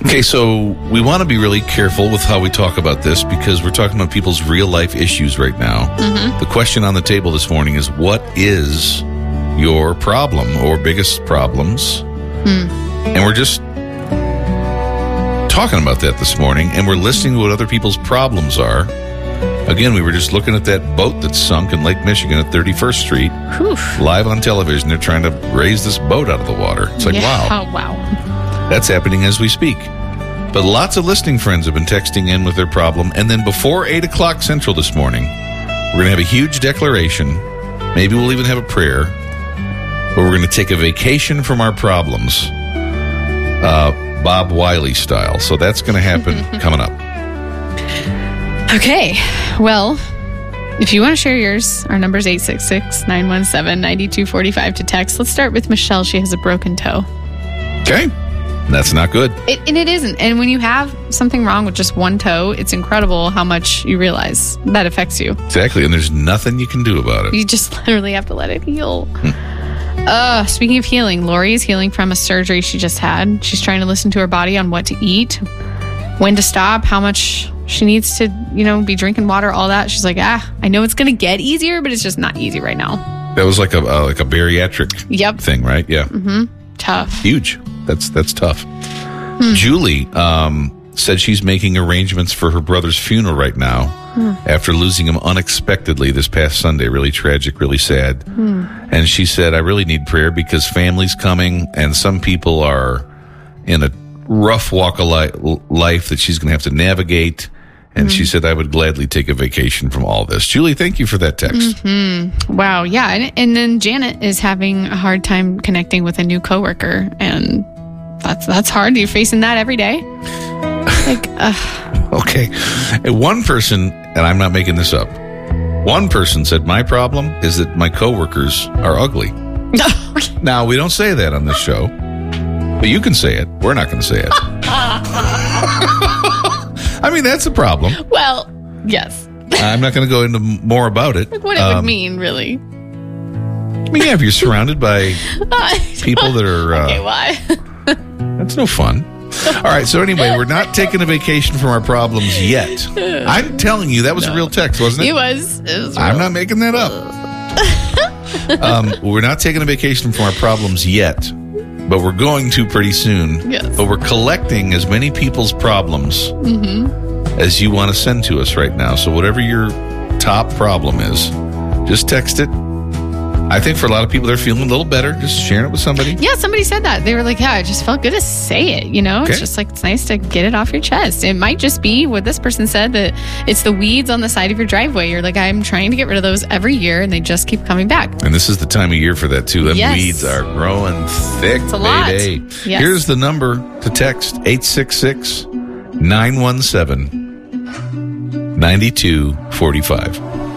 Okay, so we want to be really careful with how we talk about this because we're talking about people's real-life issues right now. The question on the table this morning is, what is your problem or biggest problems? And we're just talking about that this morning, and we're listening to what other people's problems are. Again, we were just looking at that boat that's sunk in Lake Michigan at 31st Street. Live on television. They're trying to raise this boat out of the water. It's like, wow. Oh, wow. That's happening as we speak. But lots of listening friends have been texting in with their problem. And then before 8 o'clock Central this morning, we're going to have a huge declaration. Maybe we'll even have a prayer. But we're going to take a vacation from our problems, Bob Wiley style. So that's going to happen coming up. Okay. Well, if you want to share yours, our number is 866-917-9245 to text. Let's start with Michelle. She has a broken toe. Okay. That's not good. And it isn't. And when you have something wrong with just one toe, it's incredible how much you realize that affects you. Exactly. And there's nothing you can do about it. You just literally have to let it heal. Speaking of healing, Lori is healing from a surgery she just had. She's trying to listen to her body on what to eat, when to stop, how much she needs to, be drinking water, all that. She's like, I know it's going to get easier, but it's just not easy right now. That was like a bariatric thing, right? Yeah. Tough. Huge. That's tough. Julie said she's making arrangements for her brother's funeral right now after losing him unexpectedly this past Sunday. Really tragic, really sad. And she said, I really need prayer because family's coming and some people are in a rough walk of life that she's going to have to navigate. And she said, I would gladly take a vacation from all this. Julie, thank you for that text. Wow. Yeah. And then Janet is having a hard time connecting with a new coworker. And that's hard. You're facing that every day. Okay. And one person, and I'm not making this up, one person said, my problem is that my coworkers are ugly. Now, we don't say that on this show, but you can say it. We're not going to say it. I mean, that's a problem. Well, yes. I'm not going to go into more about it. What it would mean, really. I mean, yeah, if you're surrounded by people that are... okay, why? That's no fun. All right, so anyway, we're not taking a vacation from our problems yet. I'm telling you, that was a real text, wasn't it? It was real. I'm not making that up. We're not taking a vacation from our problems yet, but we're going to pretty soon. Yes. But we're collecting as many people's problems as you want to send to us right now. So whatever your top problem is, just text it. I think for a lot of people, they're feeling a little better just sharing it with somebody. Yeah, somebody said that. They were like, yeah, it just felt good to say it, Okay. It's just like, it's nice to get it off your chest. It might just be what this person said, that it's the weeds on the side of your driveway. You're like, I'm trying to get rid of those every year, and they just keep coming back. And this is the time of year for that, too. Them weeds are growing thick, it's a lot. Yes. Here's the number to text, 866-917-9245.